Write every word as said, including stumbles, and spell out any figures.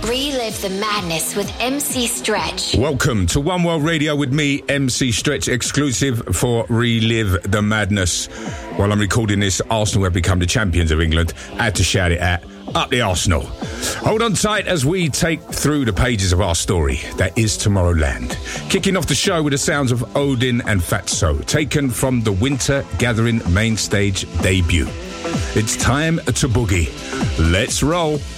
Relive the madness with M C Stretch. Welcome to One World Radio with me, M C Stretch, exclusive for Relive the Madness. While I'm recording this, Arsenal have become the champions of England. I had to shout it out. Up the Arsenal. Hold on tight as we take through the pages of our story that is Tomorrowland. Kicking off the show with the sounds of Odin and Fatso, taken from the Winter Gathering main stage debut. It's time to boogie. Let's roll.